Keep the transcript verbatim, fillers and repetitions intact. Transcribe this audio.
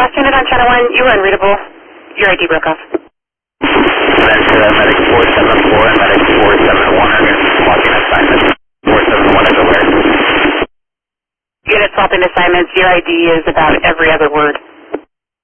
last unit on channel one, you were unreadable. Your I D broke off. That's uh, medic four seven four and medic four seven one are swapping assignments. four seven one is aware. Unit swapping assignments, your I D is about every other word.